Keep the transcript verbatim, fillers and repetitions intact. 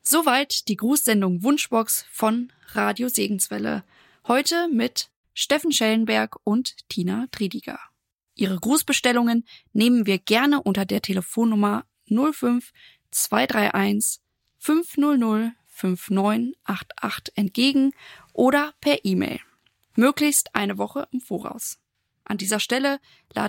Soweit die Grußsendung Wunschbox von Radio Segenswelle. Heute mit Steffen Schellenberg und Tina Triediger. Ihre Grußbestellungen nehmen wir gerne unter der Telefonnummer null fünf zwei drei eins fünf null null fünf neun acht acht entgegen oder per E-Mail. Möglichst eine Woche im Voraus. An dieser Stelle laden